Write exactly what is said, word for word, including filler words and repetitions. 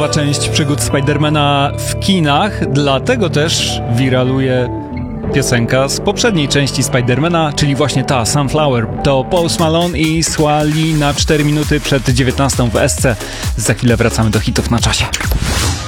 nowa część przygód Spidermana w kinach, dlatego też wiraluje piosenka z poprzedniej części Spidermana, czyli właśnie ta, Sunflower. To Post Malone i Swali na cztery minuty przed dziewiętnastą w S C. Za chwilę wracamy do hitów na czasie.